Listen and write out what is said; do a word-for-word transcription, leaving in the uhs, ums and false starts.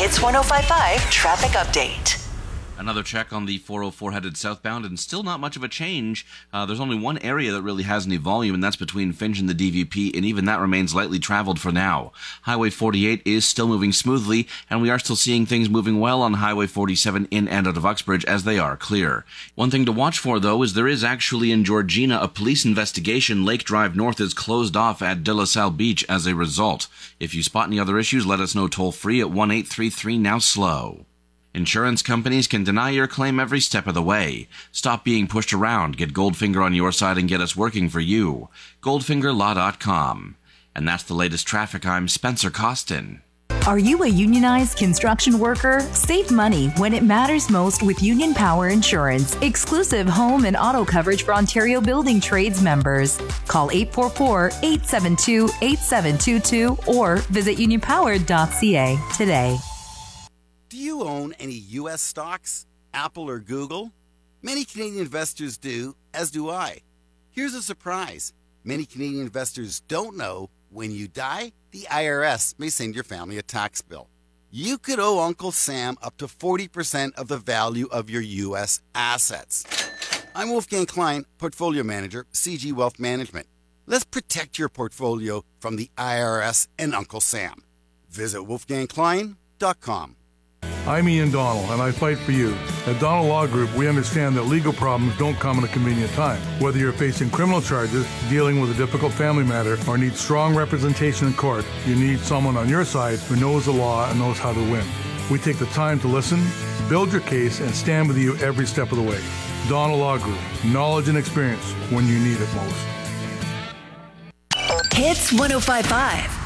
Hits one oh five point five traffic update. Another check on the four oh four headed southbound, and still not much of a change. Uh, there's only one area that really has any volume, and that's between Finch and the D V P, and even that remains lightly traveled for now. Highway forty-eight is still moving smoothly, and we are still seeing things moving well on Highway forty-seven in and out of Uxbridge as they are clear. One thing to watch for, though, is there is actually in Georgina a police investigation. Lake Drive North is closed off at De La Salle Beach as a result. If you spot any other issues, let us know toll-free at one eight three three now slow. Insurance companies can deny your claim every step of the way. Stop being pushed around, get Goldfinger on your side, and get us working for you. Goldfinger Law dot com. And that's the latest traffic. I'm Spencer Costin. Are you a unionized construction worker? Save money when it matters most with Union Power Insurance. Exclusive home and auto coverage for Ontario Building Trades members. Call eight four four, eight seven two, eight seven two two or visit union power dot c a today. Do you own any U S stocks, Apple or Google? Many Canadian investors do, as do I. Here's a surprise. Many Canadian investors don't know when you die, the I R S may send your family a tax bill. You could owe Uncle Sam up to forty percent of the value of your U S assets. I'm Wolfgang Klein, Portfolio Manager, C G Wealth Management. Let's protect your portfolio from the I R S and Uncle Sam. Visit wolfgang klein dot com. I'm Ian Donald, and I fight for you. At Donald Law Group, we understand that legal problems don't come at a convenient time. Whether you're facing criminal charges, dealing with a difficult family matter, or need strong representation in court, you need someone on your side who knows the law and knows how to win. We take the time to listen, build your case, and stand with you every step of the way. Donald Law Group, knowledge and experience when you need it most. Hits one oh five point five.